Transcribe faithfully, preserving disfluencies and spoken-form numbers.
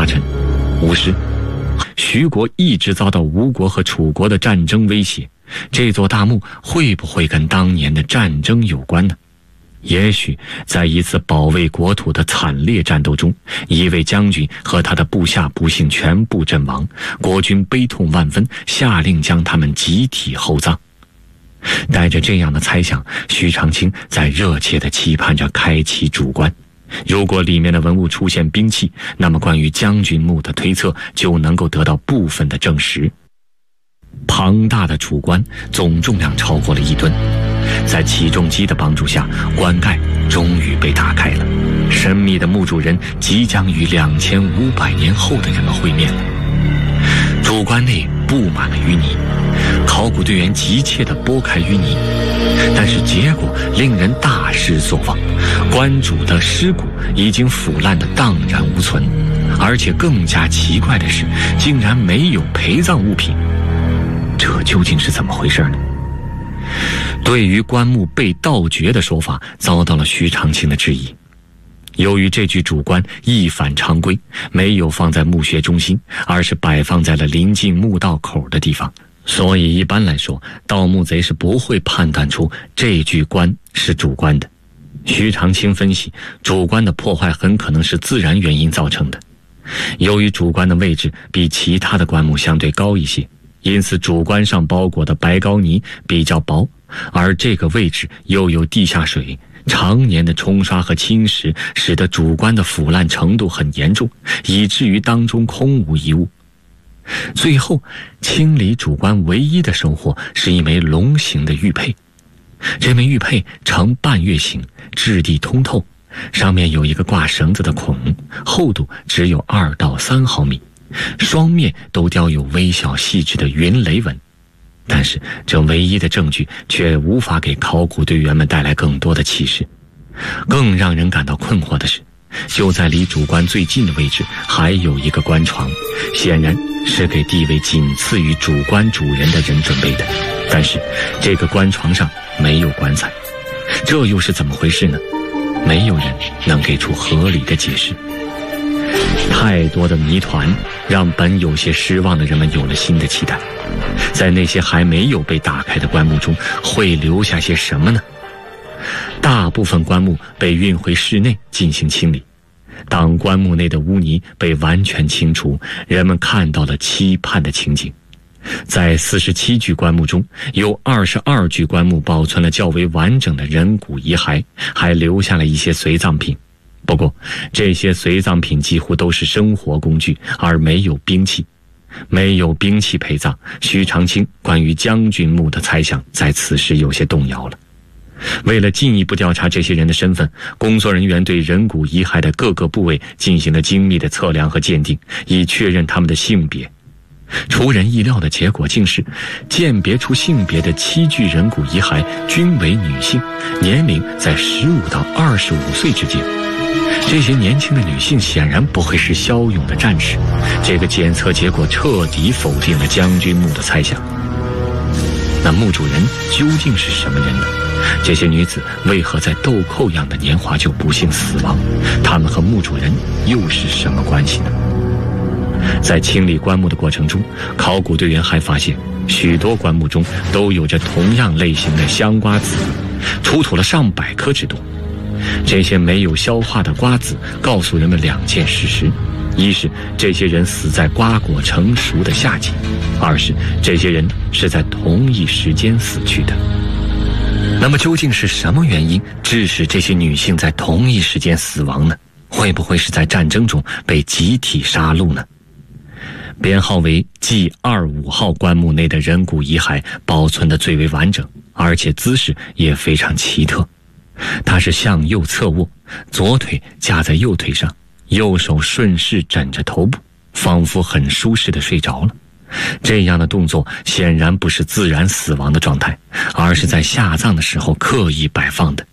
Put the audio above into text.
沙尘。五十，徐国一直遭到吴国和楚国的战争威胁，这座大墓会不会跟当年的战争有关呢？也许在一次保卫国土的惨烈战斗中，一位将军和他的部下不幸全部阵亡，国军悲痛万分，下令将他们集体厚葬。带着这样的猜想，徐长卿在热切地期盼着开启主棺。如果里面的文物出现兵器，那么关于将军墓的推测就能够得到部分的证实。庞大的主棺总重量超过了一吨，在起重机的帮助下，棺盖终于被打开了。神秘的墓主人即将与两千五百年后的人们会面了。主棺内布满了淤泥，考古队员急切地拨开淤泥，但是结果令人大失所望，棺主的尸骨已经腐烂得荡然无存，而且更加奇怪的是，竟然没有陪葬物品。这究竟是怎么回事呢？对于棺木被盗掘的说法遭到了徐长卿的质疑。由于这具主棺一反常规，没有放在墓穴中心，而是摆放在了临近墓道口的地方，所以一般来说，盗墓贼是不会判断出这具棺是主棺的。徐长卿分析，主棺的破坏很可能是自然原因造成的。由于主棺的位置比其他的棺木相对高一些，因此主棺上包裹的白膏泥比较薄，而这个位置又有地下水，常年的冲刷和侵蚀使得主棺的腐烂程度很严重，以至于当中空无一物。最后清理主棺唯一的收获是一枚龙形的玉佩，这枚玉佩呈半月形，质地通透，上面有一个挂绳子的孔，厚度只有二到三毫米，双面都雕有微小细致的云雷纹。但是这唯一的证据却无法给考古队员们带来更多的启示。更让人感到困惑的是，就在离主棺最近的位置还有一个棺床，显然是给地位仅次于主棺主人的人准备的，但是这个棺床上没有棺材，这又是怎么回事呢？没有人能给出合理的解释。太多的谜团让本有些失望的人们有了新的期待，在那些还没有被打开的棺木中会留下些什么呢？大部分棺木被运回室内进行清理，当棺木内的污泥被完全清除，人们看到了期盼的情景。在四十七具棺木中，有二十二具棺木保存了较为完整的人骨遗骸，还留下了一些随葬品。不过这些随葬品几乎都是生活工具，而没有兵器。没有兵器陪葬，徐长卿关于将军墓的猜想在此时有些动摇了。为了进一步调查这些人的身份，工作人员对人骨遗骸的各个部位进行了精密的测量和鉴定，以确认他们的性别。出人意料的结果竟是，鉴别出性别的七具人骨遗骸均为女性，年龄在十五到二十五岁之间。这些年轻的女性显然不会是骁勇的战士，这个检测结果彻底否定了将军墓的猜想。那墓主人究竟是什么人呢？这些女子为何在豆蔻样的年华就不幸死亡？她们和墓主人又是什么关系呢？在清理棺木的过程中，考古队员还发现许多棺木中都有着同样类型的香瓜子，出土了上百颗之多。这些没有消化的瓜子告诉人们两件事实：一是这些人死在瓜果成熟的夏季，二是这些人是在同一时间死去的。那么究竟是什么原因致使这些女性在同一时间死亡呢？会不会是在战争中被集体杀戮呢？编号为 G 二十五 号棺木内的人骨遗骸保存得最为完整，而且姿势也非常奇特。他是向右侧卧，左腿架在右腿上，右手顺势枕着头部，仿佛很舒适地睡着了。这样的动作显然不是自然死亡的状态，而是在下葬的时候刻意摆放的。